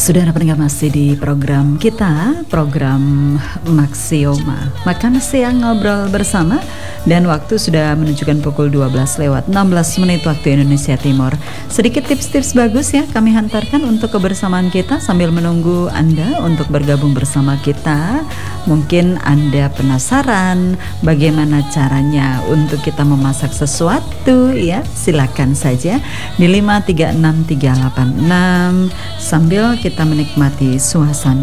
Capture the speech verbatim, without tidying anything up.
Saudara pendengar, masih di program kita, program Maxioma, makan siang ngobrol bersama. Dan waktu sudah menunjukkan pukul dua belas lewat enam belas menit waktu Indonesia Timur. Sedikit tips-tips bagus ya kami hantarkan untuk kebersamaan kita sambil menunggu Anda untuk bergabung bersama kita. Mungkin Anda penasaran bagaimana caranya untuk kita memasak sesuatu ya, silakan saja di lima tiga enam tiga delapan enam sambil kita menikmati suasana